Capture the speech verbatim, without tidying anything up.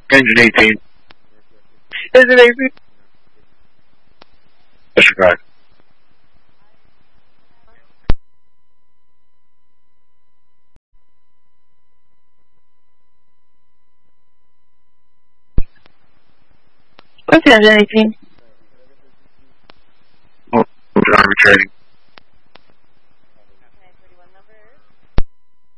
Engine eighteen. Engine eighteen. That's right. What's engine eighteen? Oh, arbitrating.